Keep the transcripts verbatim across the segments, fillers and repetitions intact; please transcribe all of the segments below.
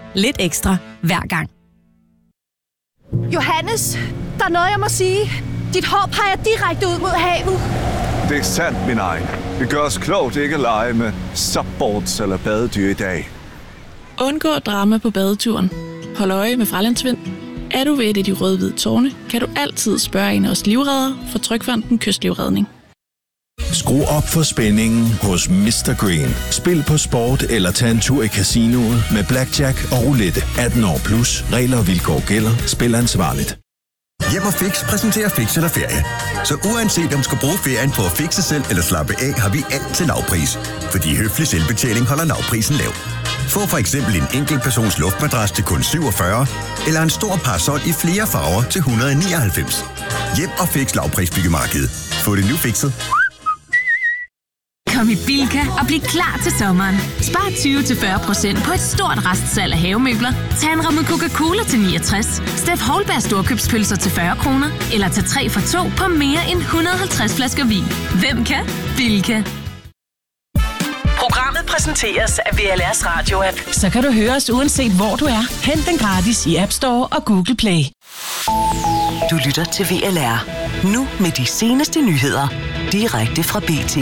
Lidt ekstra hver gang. Johannes, der er noget, jeg må sige. Dit hår peger direkte ud mod havet. Det er sandt, min egen. Vi gør os klogt ikke at lege med subboards eller badedyr i dag. Undgå drama på badeturen. Hold øje med fralandsvind. Er du ved et af de røde-hvide tårne, kan du altid spørge en af os livreddere fra Trygfonden Kystlivredning. Skru op for spændingen hos mister Green. Spil på sport eller tag en tur i casinoet med blackjack og roulette. atten år plus. Regler og vilkår gælder. Spil ansvarligt. Hjem og Fix præsenterer Fix eller Ferie. Så uanset om du skal bruge ferien på at fixe selv eller slappe af, har vi alt til lavpris. Fordi høflig selvbetjening holder lavprisen lav. Få for eksempel en enkelt persons luftmadras til kun syvogfyrre, eller en stor parasol i flere farver til et hundrede og nioghalvfems. Hjem og Fix lavprisbyggemarkedet. Få det nu fikset. Kom i Bilka og bliv klar til sommeren. Spar tyve til fyrre procent på et stort restsalg af havemøbler. Tag en ramme Coca-Cola til niogtres. Steff Holberg storkøbspølser til fyrre kroner. Eller tag tre for to på mere end et hundrede og halvtreds flasker vin. Hvem kan? Bilka. Programmet præsenteres af V L R's radio-app. Så kan du høre os uanset hvor du er. Hent den gratis i App Store og Google Play. Du lytter til V L R. Nu med de seneste nyheder. Direkte fra B T.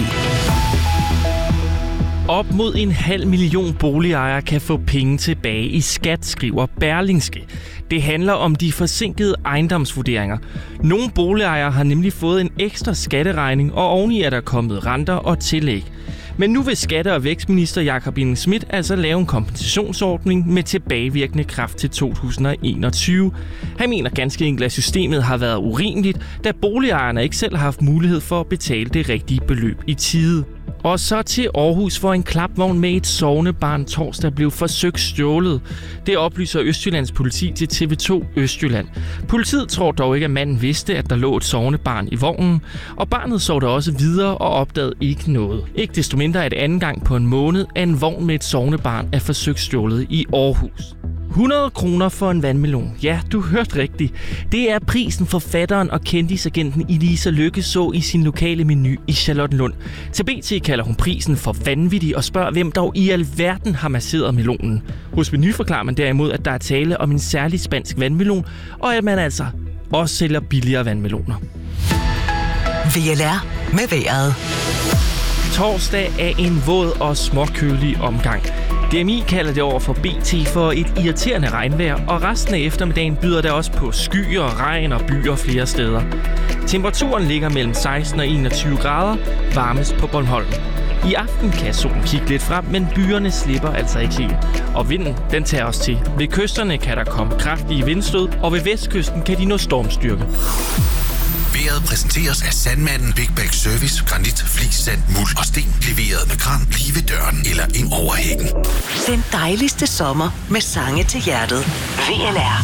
Op mod en halv million boligejere kan få penge tilbage i skat, skriver Berlingske. Det handler om de forsinkede ejendomsvurderinger. Nogle boligejere har nemlig fået en ekstra skatteregning, og oveni er der kommet renter og tillæg. Men nu vil skatte- og vækstminister Jakob Engel-Schmidt altså lave en kompensationsordning med tilbagevirkende kraft til to tusind og enogtyve. Han mener ganske enkelt, at systemet har været urimeligt, da boligejerne ikke selv har haft mulighed for at betale det rigtige beløb i tide. Og så til Aarhus, hvor en klapvogn med et sovnebarn torsdag blev forsøgt stjålet. Det oplyser Østjyllands politi til T V to Østjylland. Politiet tror dog ikke, at manden vidste, at der lå et sovende barn i vognen, og barnet sov der også videre og opdagede ikke noget. Ikke desto mindre er det anden gang på en måned, at en vogn med et sovende barn er forsøgt stjålet i Aarhus. hundrede kroner for en vandmelon. Ja, du hørte rigtigt. Det er prisen forfatteren og kendisagenten Elisa Lykke så i sin lokale menu i Charlottenlund. Til B T kalder hun prisen for vanvittig og spørger, hvem dog i alverden har masseret melonen. Hos Menu forklarer man derimod, at der er tale om en særlig spansk vandmelon, og at man altså også sælger billigere vandmeloner. V L R med vejret. Torsdag er en våd og småkølig omgang. D M I kalder det over for B T for et irriterende regnvejr, og resten af eftermiddagen byder der også på skyer, regn og byer flere steder. Temperaturen ligger mellem seksten og enogtyve grader, varmest på Bornholm. I aften kan solen kigge lidt frem, men byerne slipper altså ikke helt. Og vinden, den tager os til. Ved kysterne kan der komme kraftige vindstød, og ved vestkysten kan de nå stormstyrke. Vejret præsenteres af Sandmanden Big Bag Service, granit, flis, sand, muld og sten. Leveret med kran, lige ved døren eller ind over hækken. Den dejligste sommer med sange til hjertet. V L R.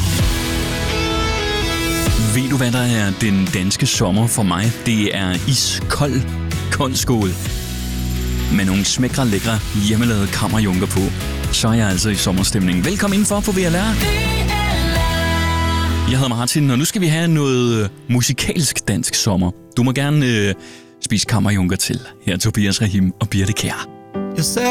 Ved du, hvad der er den danske sommer for mig? Det er iskold koldskål med nogle smækre, lækre, hjemmelavede kammerjunker på. Så er jeg altså i sommerstemning. Velkommen indenfor på V L R. Jeg hedder Martin, og nu skal vi have noget musikalsk dansk sommer. Du må gerne øh, spise kammerjunker til. Her er Tobias Rahim og Birte Kjær. Jeg